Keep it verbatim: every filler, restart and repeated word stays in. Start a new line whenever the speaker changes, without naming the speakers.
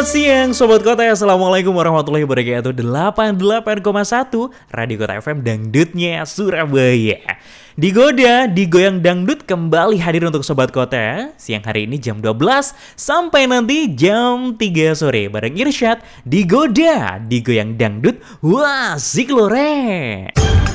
Selamat siang Sobat Kota, Assalamualaikum warahmatullahi wabarakatuh. Delapan puluh delapan koma satu Radio Kota F M, dangdutnya Surabaya. Digoda, digoyang dangdut kembali hadir untuk Sobat Kota. Siang hari ini jam dua belas sampai nanti jam tiga sore bareng Irsyad. Digoda, digoyang dangdut, wah asik loh re.